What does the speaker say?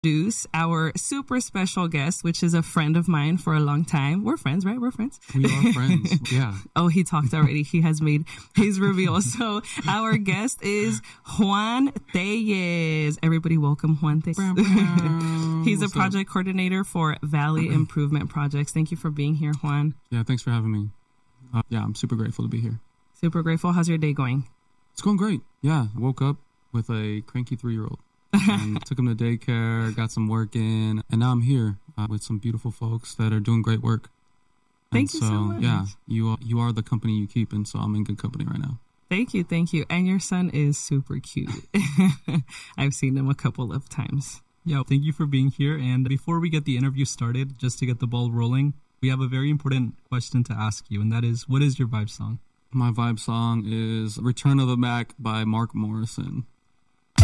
introduce our super special guest, which is a friend of mine for a long time. We're friends, right? We're friends. We are friends. Yeah. Oh, he talked already. He has made his reveal. So our guest is Juan Tellez. Everybody welcome Juan Tellez. He's a project coordinator for Valley Improvement Projects. Thank you for being here, Juan. Yeah, thanks for having me. I'm super grateful to be here. Super grateful. How's your day going? It's going great. Yeah, I woke up with a cranky 3-year-old. And took him to daycare, got some work in, and now I'm here with some beautiful folks that are doing great work. Thank you so much. Yeah, you are the company you keep, and so I'm in good company right now. Thank you. And your son is super cute. I've seen him a couple of times. Yeah, thank you for being here. And before we get the interview started, just to get the ball rolling, we have a very important question to ask you, and that is, what is your vibe song? My vibe song is Return of the Mac by Mark Morrison.